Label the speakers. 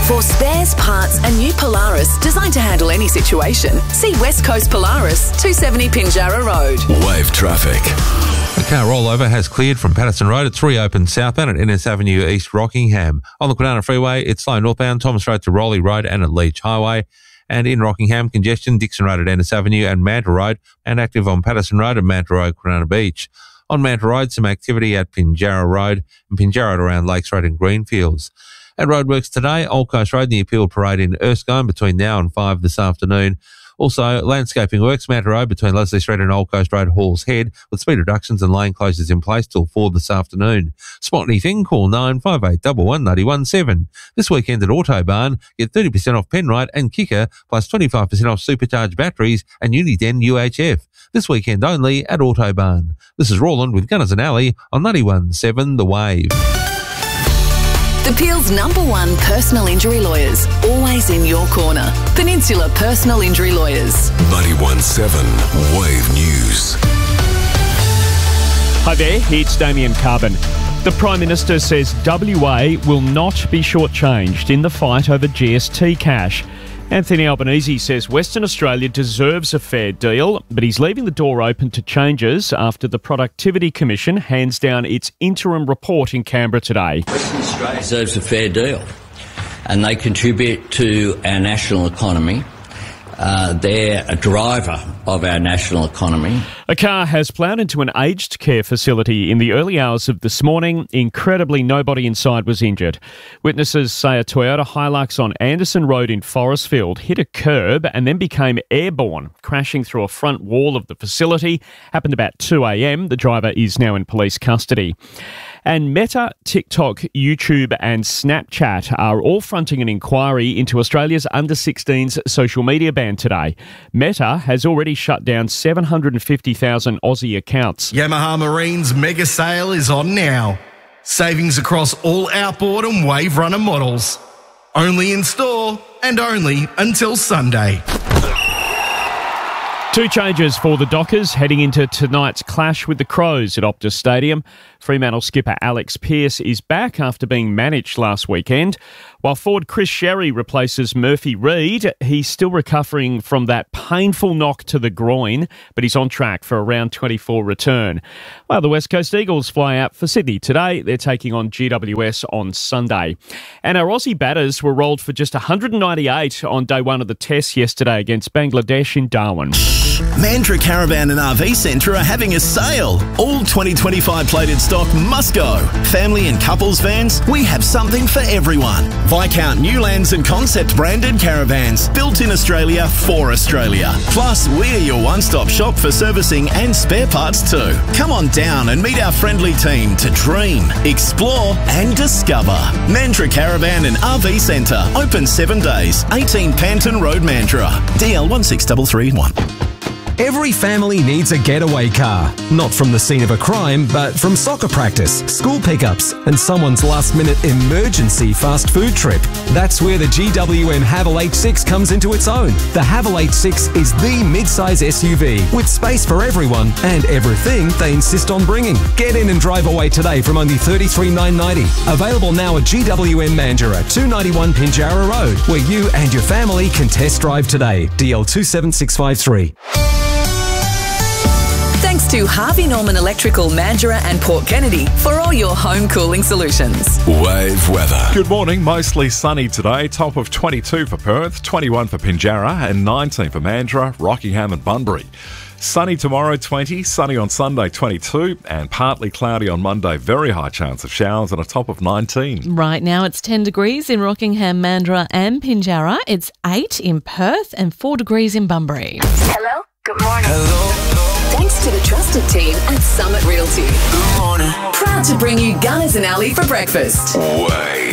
Speaker 1: For spares, parts and new Polaris designed to handle any situation, see West Coast Polaris, 270 Pinjarra Road.
Speaker 2: Wave traffic.
Speaker 3: The car rollover has cleared from Patterson Road. It's reopened southbound at NS Avenue East Rockingham. On the Kwinana Freeway, it's slow northbound Thomas Road to Rowley Road and at Leach Highway. And in Rockingham, congestion, Dixon Road at Ennis Avenue and Manta Road, and active on Patterson Road and Manta Road, Kwinana Beach. On Manta Road, some activity at Pinjarra Road and Pinjarra around Lakes Road and Greenfields. At roadworks today, Old Coast Road, the Appeal Parade in Erskine between now and 5 this afternoon. Also, landscaping works, Manta Road between Leslie Street and Old Coast Road, Halls Head, with speed reductions and lane closures in place till 4 this afternoon. Spot anything, call 95811 917. This weekend at Autobarn, get 30% off Penrite and Kicker, plus 25% off supercharged batteries and Uniden UHF. This weekend only at Autobarn. This is Roland with Gunners and Alley on 91.7 The Wave.
Speaker 1: The Peel's #1 personal injury lawyers, always in your corner. Peninsula Personal Injury Lawyers.
Speaker 2: 91.7 Wave News.
Speaker 4: Hi there, it's Damien Carbon. The Prime Minister says WA will not be shortchanged in the fight over GST cash. Anthony Albanese says Western Australia deserves a fair deal, but he's leaving the door open to changes after the Productivity Commission hands down its interim report in Canberra today.
Speaker 5: Western Australia deserves a fair deal, and they contribute to our national economy. They're a driver of our national economy.
Speaker 4: A car has ploughed into an aged care facility in the early hours of this morning. Incredibly, nobody inside was injured. Witnesses say a Toyota Hilux on Anderson Road in Forestfield hit a curb and then became airborne, crashing through a front wall of the facility. Happened about 2 a.m. The driver is now in police custody. And Meta, TikTok, YouTube and Snapchat are all fronting an inquiry into Australia's under-16s social media ban today. Meta has already shut down 750,000 Aussie accounts.
Speaker 6: Yamaha Marine's mega sale is on now. Savings across all outboard and wave runner models. Only in store and only until Sunday.
Speaker 4: Two changes for the Dockers heading into tonight's clash with the Crows at Optus Stadium. Fremantle skipper Alex Pearce is back after being managed last weekend. While forward Chris Sherry replaces Murphy Reid, he's still recovering from that painful knock to the groin, but he's on track for a round 24 return. Well, the West Coast Eagles fly out for Sydney today. They're taking on GWS on Sunday. And our Aussie batters were rolled for just 198 on day one of the test yesterday against Bangladesh in Darwin.
Speaker 7: Mandurah Caravan and RV Centre are having a sale. All 2025 plated stock must go. Family and couples vans, we have something for everyone. Viscount Newlands and Concept branded caravans, built in Australia for Australia. Plus, we're your one-stop shop for servicing and spare parts too. Come on down and meet our friendly team to dream, explore and discover. Mandurah Caravan and RV Centre, open 7 days, 18 Panton Road, Mandurah. DL 16331.
Speaker 8: Every family needs a getaway car. Not from the scene of a crime, but from soccer practice, school pickups, and someone's last-minute emergency fast food trip. That's where the GWM Haval H6 comes into its own. The Haval H6 is the mid-size SUV with space for everyone and everything they insist on bringing. Get in and drive away today from only $33,990. Available now at GWM Mandurah, 291 Pinjarra Road, where you and your family can test drive today. DL 27653.
Speaker 1: Thanks to Harvey Norman Electrical, Mandurah and Port Kennedy for all your home cooling solutions.
Speaker 2: Wave weather.
Speaker 9: Good morning. Mostly sunny today. Top of 22 for Perth, 21 for Pinjarra and 19 for Mandurah, Rockingham and Bunbury. Sunny tomorrow, 20. Sunny on Sunday, 22. And partly cloudy on Monday. Very high chance of showers and a top of 19.
Speaker 10: Right now it's 10 degrees in Rockingham, Mandurah and Pinjarra. It's 8 in Perth and 4 degrees in Bunbury.
Speaker 1: Hello? Good morning.
Speaker 2: Hello.
Speaker 1: Thanks to the trusted team at Summit Realty.
Speaker 2: Good morning.
Speaker 1: Proud to bring you Gunners and Alley for breakfast.
Speaker 2: Wave.